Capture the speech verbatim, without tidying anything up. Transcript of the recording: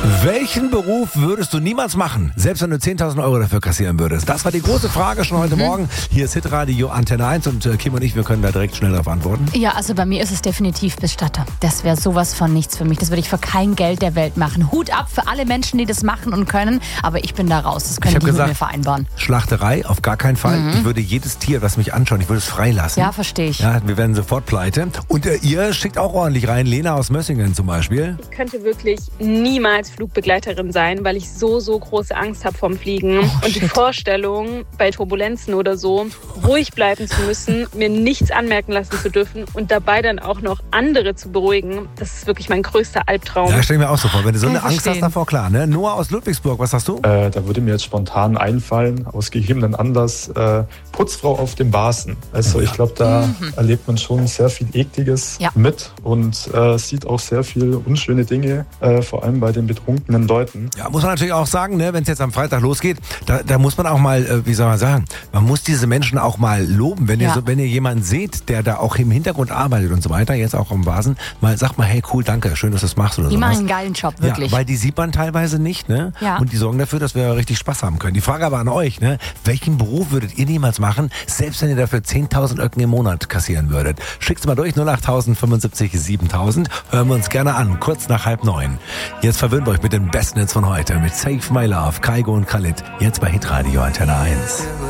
Welchen Beruf würdest du niemals machen, selbst wenn du zehntausend Euro dafür kassieren würdest? Das war die große Frage schon heute mhm. Morgen. Hier ist Hitradio Antenne eins und äh, Kim und ich, wir können da direkt schnell darauf antworten. Ja, also bei mir ist es definitiv Bestatter. Das wäre sowas von nichts für mich. Das würde ich für kein Geld der Welt machen. Hut ab für alle Menschen, die das machen und können, aber ich bin da raus. Das können die gesagt, mit mir vereinbaren. Schlachterei auf gar keinen Fall. Mhm. Ich würde jedes Tier, was mich anschaut, ich würde es freilassen. Ja, verstehe ich. Ja, wir werden sofort pleite. Und äh, ihr schickt auch ordentlich rein. Lena aus Mössingen zum Beispiel. Ich könnte wirklich niemals Flugbegleiterin sein, weil ich so, so große Angst habe vom Fliegen. Oh, und shit. Die Vorstellung, bei Turbulenzen oder so, ruhig bleiben zu müssen, mir nichts anmerken lassen zu dürfen und dabei dann auch noch andere zu beruhigen, das ist wirklich mein größter Albtraum. Ja, stell mir auch so vor. Wenn du so eine Angst hast davor, klar. Ne? Noah aus Ludwigsburg, was hast du? Äh, da würde mir jetzt spontan einfallen, aus gegebenen Anlass, äh, Putzfrau auf dem Basen. Also oh, ja. ich glaube, da mhm. erlebt man schon sehr viel Ekliges ja. mit und äh, sieht auch sehr viele unschöne Dinge, äh, vor allem bei den betrunkenen Leuten. Ja, muss man natürlich auch sagen, ne, wenn es jetzt am Freitag losgeht, da, da muss man auch mal, äh, wie soll man sagen, man muss diese Menschen auch mal loben. Wenn, ja. ihr, so, wenn ihr jemanden seht, der da auch im Hintergrund arbeitet und so weiter, jetzt auch am Basen, mal sagt mal, hey cool, danke, schön, dass du das machst oder so. Die machen einen geilen Job, wirklich. Ja, weil die sieht man teilweise nicht, ne? Ja. Und die sorgen dafür, dass wir richtig Spaß haben können. Die Frage aber an euch, ne? Welchen Beruf würdet ihr niemals machen, selbst wenn ihr dafür zehntausend Öcken im Monat kassieren würdet? Schickt's mal durch, null acht fünfundsiebzig siebentausend. Hören wir uns gerne an, kurz nach halb neun. Jetzt verwöhnt euch mit den besten Hits von heute, mit Save My Love, Kaigo und Khalid. Jetzt bei Hitradio Antenne eins.